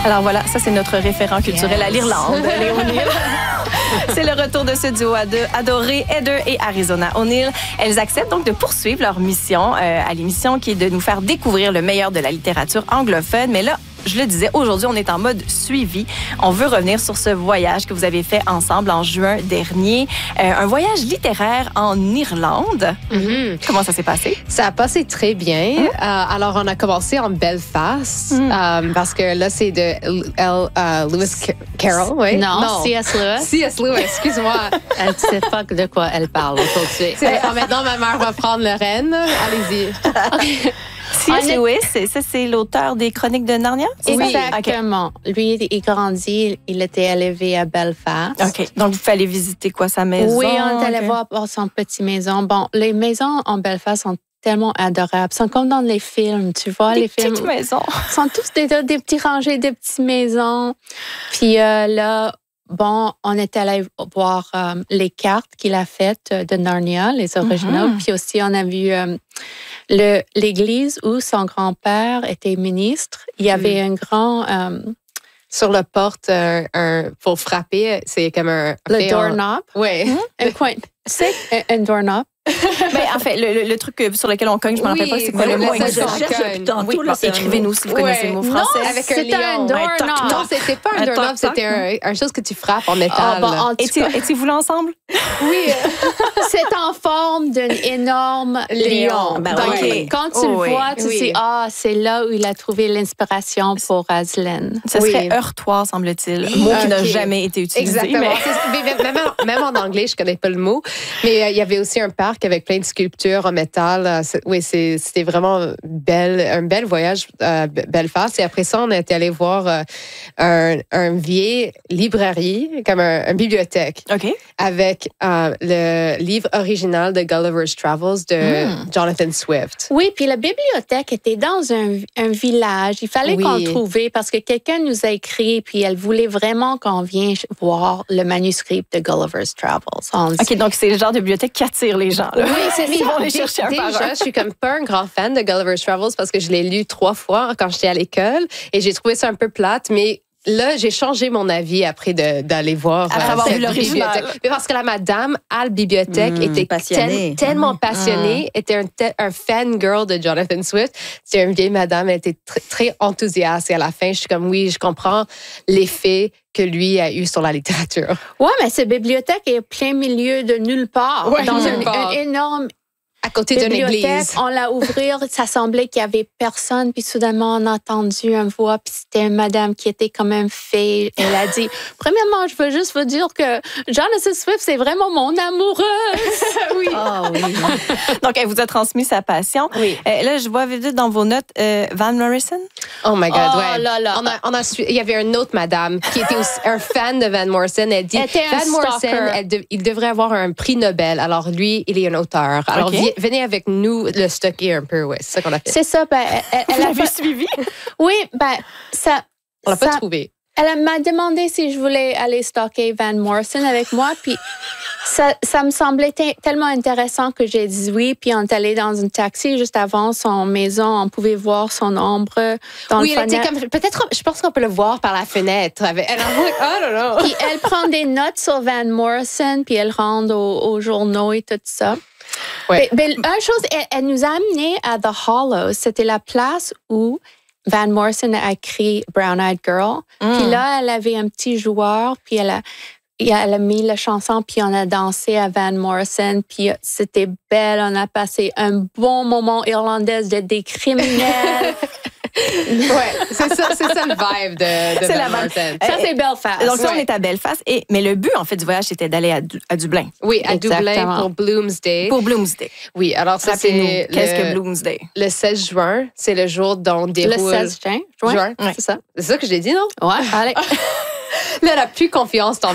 Alors voilà, ça c'est notre référent culturel à l'Irlande, les O'Neill. C'est le retour de ce duo adoré, Heather et Arizona O'Neill. Elles acceptent donc de poursuivre leur mission à l'émission qui est de nous faire découvrir le meilleur de la littérature anglophone. Mais là, je le disais, aujourd'hui, on est en mode suivi. On veut revenir sur ce voyage que vous avez fait ensemble en juin dernier. Un voyage littéraire en Irlande. Mm-hmm. Comment ça s'est passé? Ça a passé très bien. Alors, on a commencé en Belfast parce que là, c'est de Lewis Carroll. Oui? Non, C.S. Lewis. C.S. Lewis, excuse-moi. Elle ne sait pas de quoi elle parle aujourd'hui. Maintenant, ma mère va prendre le renne. Allez-y. C.S. Lewis, ça, c'est l'auteur des Chroniques de Narnia? Exactement. Oui. Okay. Lui, il grandit, il était élevé à Belfast. OK. Donc, vous fallait visiter quoi, sa maison? Oui, on est allé voir son petite maison. Bon, les maisons en Belfast sont tellement adorables. Ils sont comme dans les films, tu vois, les films. Des petites maisons. Ils sont tous des petits rangées de petites maisons. Puis là, bon, on est allé voir les cartes qu'il a faites de Narnia, les originaux. Puis aussi, on a vu l'église où son grand-père était ministre. Il y avait un grand... sur la porte, pour frapper, c'est comme un... Le doorknob. Oui. Un coin. C'est un doorknob. Ben, en fait, le truc sur lequel on cogne, je ne me rappelle pas c'est quoi le mot. Écrivez-nous si vous connaissez le mot français. Non, avec c'était un doorknob. Non, c'était pas un doorknob, c'était une chose que tu frappes en métal. Étiez-vous là ensemble? Oui. C'est en forme d'un énorme lion. Ben, donc, okay. quand tu le vois, tu sais, c'est là où il a trouvé l'inspiration pour Aslan. Ce serait heurtoir, semble-t-il. Mot qui n'a jamais été utilisé. Exactement. Mais... Même en anglais, je ne connais pas le mot. Mais il y avait aussi un parc avec plein de sculptures en métal. C'était vraiment un bel voyage à Belfast. Et après ça, on est allé voir un vieille librairie, comme une bibliothèque, avec le livre original de Gulliver's Travels de Jonathan Swift. Oui, puis la bibliothèque était dans un village. Il fallait qu'on le trouve parce que quelqu'un nous a écrit, puis elle voulait vraiment qu'on vienne voir le manuscrit de Gulliver's Travels. OK, donc c'est le genre de bibliothèque qui attire les gens. Là. Oui, c'est ils vont les chercher un par un. Déjà, je suis comme pas un grand fan de Gulliver's Travels parce que je l'ai lu 3 fois quand j'étais à l'école et j'ai trouvé ça un peu plate, mais là, j'ai changé mon avis après d'aller voir après avoir vu l'original. Mais parce que la madame à la bibliothèque était tellement passionnée, était un fangirl de Jonathan Swift. C'était une vieille madame, elle était très, très enthousiaste. Et à la fin, je suis comme, oui, je comprends l'effet que lui a eu sur la littérature. Oui, mais cette bibliothèque est plein milieu de nulle part. Ouais, dans un énorme... À côté d'une église. On l'a ouvert, ça semblait qu'il n'y avait personne. Puis soudainement, on a entendu une voix. Puis c'était une madame qui était quand même fée. Elle a dit, premièrement, je veux juste vous dire que Jonathan Swift, c'est vraiment mon amoureuse. Oui. Oh, oui. Donc, elle vous a transmis sa passion. Oui. Là, je vois vite dans vos notes Van Morrison. Oh my God, ouais. Là, là. Il y avait une autre madame qui était aussi un fan de Van Morrison. Elle dit, Van Morrison, il devrait avoir un prix Nobel. Alors lui, il est un auteur. Alors venez avec nous le stocker un peu. Ouais, c'est ça qu'on a fait. C'est ça. Elle avait suivi. Oui, ça. On l'a pas trouvé. Elle m'a demandé si je voulais aller stocker Van Morrison avec moi, puis ça me semblait tellement intéressant que j'ai dit oui, puis on est allé dans un taxi juste avant son maison, on pouvait voir son ombre dans le fenêtre. Elle était comme, peut-être, je pense qu'on peut le voir par la fenêtre. Puis elle prend des notes sur Van Morrison, puis elle rend aux journaux et tout ça. Ouais. Mais une chose, elle nous a amenés à The Hollow. C'était la place où Van Morrison a écrit Brown Eyed Girl. Puis là, elle avait un petit joueur, puis elle a mis la chanson, puis on a dansé à Van Morrison, puis c'était belle. On a passé un bon moment irlandais des criminels. Ouais, c'est ça le vibe de Van Morrison. Ça, c'est Belfast. Donc, ça, on est à Belfast. Mais le but, en fait, du voyage, c'était d'aller à Dublin. Oui, à Dublin pour Bloomsday. Pour Bloomsday. Oui, alors ça, c'est... Qu'est-ce que Bloomsday? Le 16 juin, c'est le jour dont on déroule... Le 16 juin? Ouais. C'est ça. C'est ça que j'ai dit, non? Ouais, allez. Là, elle n'a plus confiance dans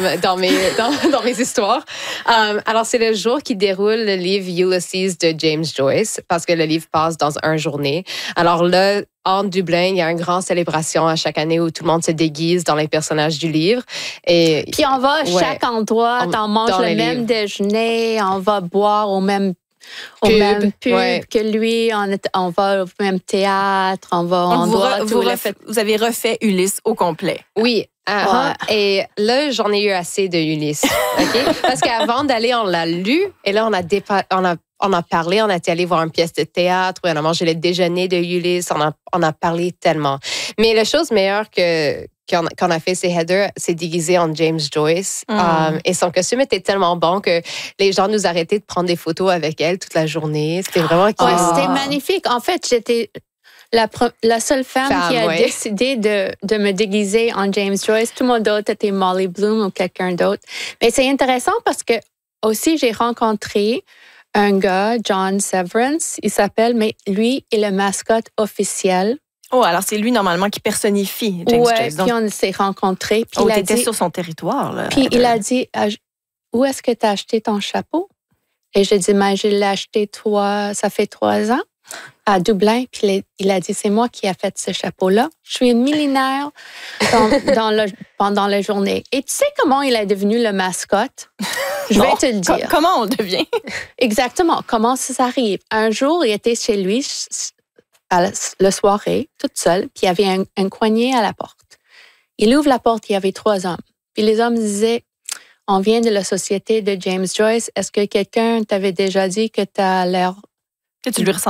mes histoires. Alors, c'est le jour qui déroule le livre Ulysses de James Joyce, parce que le livre passe dans une journée. Alors là, en Dublin, il y a une grande célébration à chaque année où tout le monde se déguise dans les personnages du livre. Et puis on va à chaque endroit, on mange le même déjeuner, on va boire au même au même pub ouais. que lui. On va au même théâtre, on va en droit. Vous avez refait Ulysse au complet. Oui. Et là, j'en ai eu assez de Ulysse. Okay? Parce qu'avant d'aller, on l'a lu. Et là, on a parlé. On est allé voir une pièce de théâtre. On a mangé le déjeuner de Ulysse. On a parlé tellement. Mais la chose meilleure qu'on a fait, c'est Heather s'est déguisée en James Joyce. Et son costume était tellement bon que les gens nous arrêtaient de prendre des photos avec elle toute la journée. C'était vraiment cute. Ouais, c'était magnifique. En fait, j'étais la seule femme qui a décidé de me déguiser en James Joyce. Tout le monde d'autre était Molly Bloom ou quelqu'un d'autre. Mais c'est intéressant parce que aussi, j'ai rencontré un gars, John Severance, il s'appelle, mais lui est le mascotte officiel. Oh, alors c'est lui normalement qui personnifie James Joyce. Puis on s'est rencontrés. Puis il était sur son territoire. Là, puis il a dit, où est-ce que tu as acheté ton chapeau? Et j'ai dit, je l'ai acheté ça fait 3 ans. À Dublin, puis il a dit, c'est moi qui ai fait ce chapeau-là. Je suis une millénaire pendant la journée. Et tu sais comment il est devenu le mascotte? Je vais te le dire. Comment on devient? Exactement. Comment ça arrive? Un jour, il était chez lui, à la soirée, toute seule, puis il y avait un coignet à la porte. Il ouvre la porte, il y avait 3 hommes. Puis les hommes disaient, on vient de la société de James Joyce. Est-ce que quelqu'un t'avait déjà dit que tu as l'air... Que tu lui ressembles?